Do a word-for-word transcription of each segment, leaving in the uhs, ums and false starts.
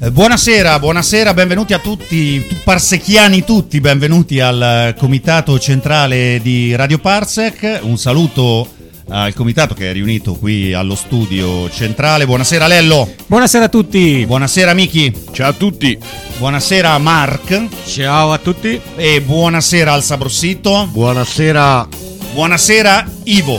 Eh, buonasera, buonasera, benvenuti a tutti, tu, parsechiani tutti, benvenuti al Comitato Centrale di Radio Parsec. Un saluto al comitato che è riunito qui allo studio centrale. Buonasera Lello. Buonasera a tutti. Buonasera Miki. Ciao a tutti. Buonasera Mark. Ciao a tutti. E buonasera al Sabrossito. Buonasera. Buonasera Ivo.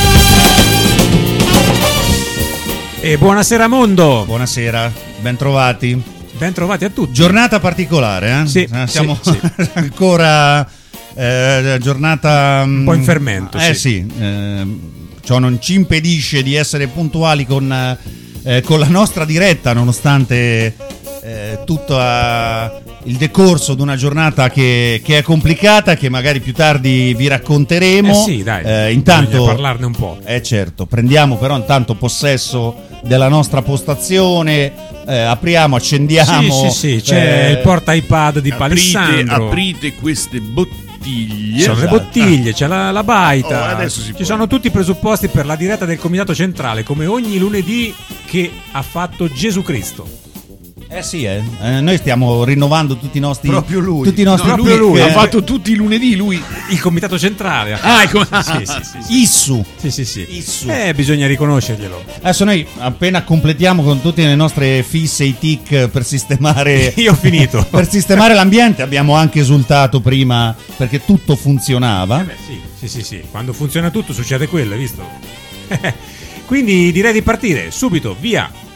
E buonasera mondo. Buonasera, bentrovati. Bentrovati a tutti. Giornata particolare, eh? Sì, siamo sì, sì. ancora eh, giornata un po' in fermento. Eh sì, sì, eh, ciò non ci impedisce di essere puntuali con, eh, con la nostra diretta, nonostante eh, tutto a, il decorso di una giornata che, che è complicata, che magari più tardi vi racconteremo. Eh sì, dai, eh, intanto parlarne un po'. Eh certo, prendiamo però intanto possesso della nostra postazione, eh, apriamo, accendiamo. Sì, sì, sì, c'è eh, il porta iPad di aprite, Palissandro. aprite queste bottiglie. Sono le bottiglie, c'è la, la baita. Oh, adesso si Ci può. sono tutti i presupposti per la diretta del Comitato Centrale, come ogni lunedì che ha fatto Gesù Cristo. Eh sì, eh. Eh, noi stiamo rinnovando tutti i nostri Proprio lui. tutti i nostri No, proprio lui, eh, Ha fatto tutti i lunedì lui. Il Comitato Centrale. Ah, ecco. Sì, sì, sì, sì. Issu. Sì, sì, sì. Issu. Eh, bisogna riconoscerglielo. Adesso noi appena completiamo con tutte le nostre fisse i tic per sistemare Io ho finito. per sistemare l'ambiente, abbiamo anche esultato prima perché tutto funzionava. Eh beh, sì, sì, sì, sì. Quando funziona tutto succede quello, hai visto? Quindi direi di partire subito, via.